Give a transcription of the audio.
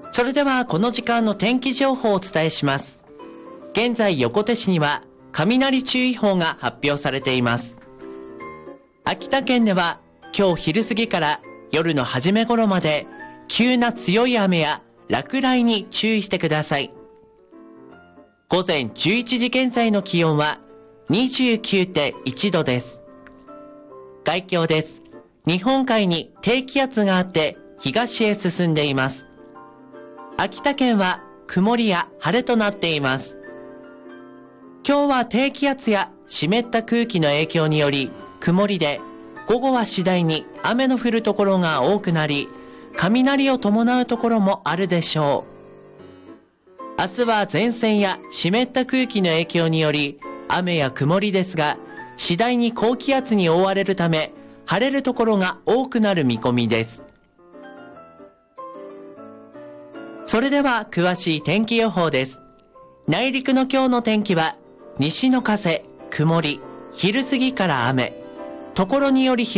それではこの時間の天気情報をお伝えします。現在横手市には雷注意報が発表されています。秋田県では今日昼過ぎから夜の初め頃まで急な強い雨や落雷に注意してください。午前11時現在の気温は 29.1 度です。概況です。日本海に低気圧があって東へ進んでいます。秋田県は曇りや晴れとなっています。今日は低気圧や湿った空気の影響により曇りで、午後は次第に雨の降るところが多くなり、雷を伴うところもあるでしょう。明日は前線や湿った空気の影響により雨や曇りですが、次第に高気圧に覆われるため晴れるところが多くなる見込みです。それでは詳しい天気予報です。内陸の今日の天気は西の風、曇り、昼過ぎから雨、ところにより